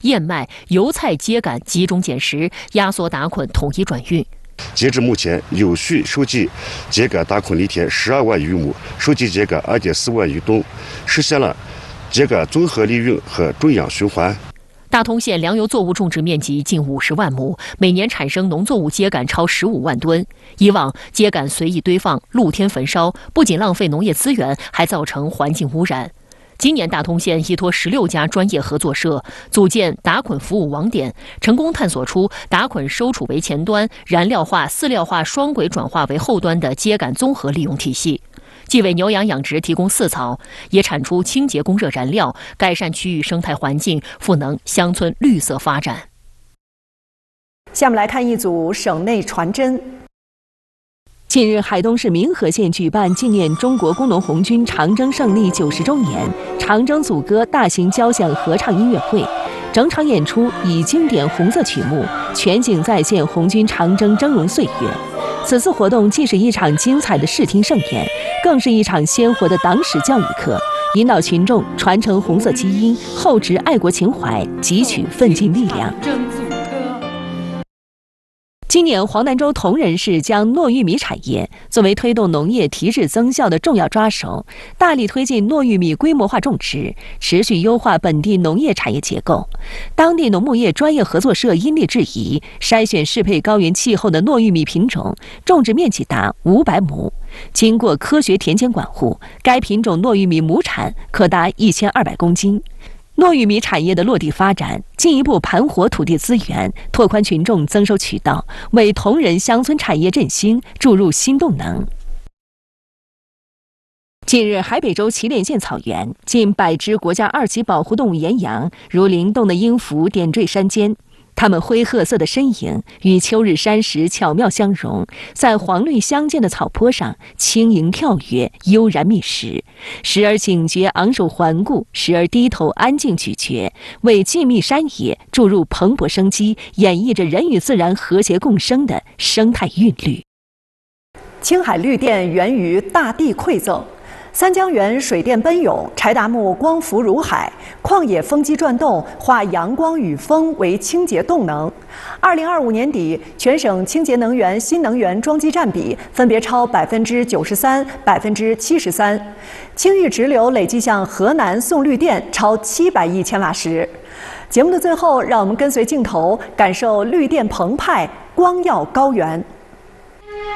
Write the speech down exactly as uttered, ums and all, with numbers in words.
燕麦、油菜秸秆集中减食，压缩打捆统一转运。 截至目前，有序收集秸秆打捆犁田十二万余亩，收集秸秆二点四万余吨，实现了秸秆综合利用和种养循环。 大通县粮油作物种植面积近五十万亩，每年产生农作物秸秆超十五万吨。以往秸秆随意堆放、露天焚烧，不仅浪费农业资源，还造成环境污染。今年大通县依托十六家专业合作社，组建打捆服务网点，成功探索出打捆收储为前端、燃料化、饲料化双轨转化为后端的秸秆综合利用体系，既为牛羊养殖提供饲草，也产出清洁供热燃料，改善区域生态环境，赋能乡村绿色发展。 下面来看一组省内传真。 近日，海东市民和县举办纪念中国工农红军长征胜利九十周年长征组歌大型交响合唱音乐会，整场演出以经典红色曲目全景再现红军长征峥嵘岁月。此次活动既是一场精彩的视听盛宴，更是一场鲜活的党史教育课，引导群众传承红色基因，厚植爱国情怀，汲取奋进力量。今年，黄南州铜仁市将糯玉米产业作为推动农业提质增效的重要抓手，大力推进糯玉米规模化种植，持续优化本地农业产业结构。当地农牧业专业合作社因地制宜，筛选适配高原气候的糯玉米品种，种植面积达五百亩。经过科学田间管护，该品种糯玉米亩产可达一千二百公斤。糯玉米产业的落地发展，进一步盘活土地资源，拓宽群众增收渠道，为铜仁乡村产业振兴注入新动能。近日，海北州祁连县草原近百只国家二级保护动物岩羊，如灵动的鹰蝠点缀山间。它们灰褐色的身影与秋日山石巧妙相融，在黄绿相间的草坡上轻盈跳跃，悠然觅食，时而警觉昂首环顾，时而低头安静咀嚼，为静谧山野注入蓬勃生机，演绎着人与自然和谐共生的生态韵律。 青海绿电源于大地馈赠。三江源水电奔涌，柴达木光伏如海，旷野风机转动，化阳光与风为清洁动能。二零二五年底，全省清洁能源新能源装机占比分别超百分之九十三、百分之七十三。青玉直流累计向河南送绿电超七百亿千瓦时。节目的最后，让我们跟随镜头，感受绿电澎湃，光耀高原。